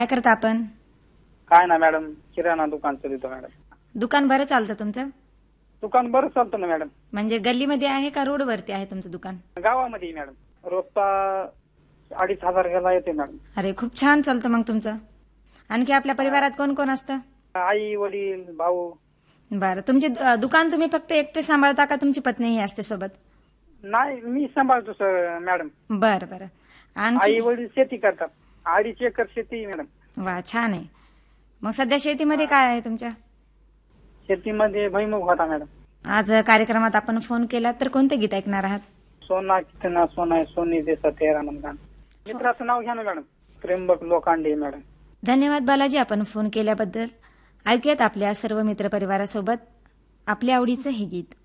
काय करता आपण? काय ना मॅडम, किराणा दुकान चालवतो मॅडम. दुकान बरं चालतं तुमचं? दुकान बरं चालतं ना मॅडम. म्हणजे गल्लीमध्ये आहे का रोडवरती आहे तुमचं दुकान? गावामध्ये मॅडम. रोजचा 2,500 घ्यायला येते मॅडम. अरे खूप छान चालतं मग तुमचं. आणखी आपल्या परिवारात कोण कोण असतं? आई वडील भाऊ. बरं, तुमचे दुकान तुम्ही फक्त एकटे सांभाळता का तुमची पत्नीही असते सोबत? नाही, मी सांभाळतो सर मॅडम. बरं बरं. आई आणखी वडील शेती करतात. 2.5 एकर शेती मॅडम. वा, छान आहे. मग सध्या शेतीमध्ये काय आहे तुमच्या? शेतीमध्ये भुईमुग होता मॅडम. आज कार्यक्रमात आपण फोन केला तर कोणते गीत ऐकणार आहात? सोना कितना सोना है सोनी जैसा तेरा मन गाणं. मित्राचं नाव घ्या ना मॅडम. त्र्यंबक लोखंडे मॅडम. धन्यवाद बालाजी, आपण फोन केल्याबद्दल. ऐकूयात आपल्या सर्व मित्रपरिवारासोबत आपल्या आवडीचं हे गीत.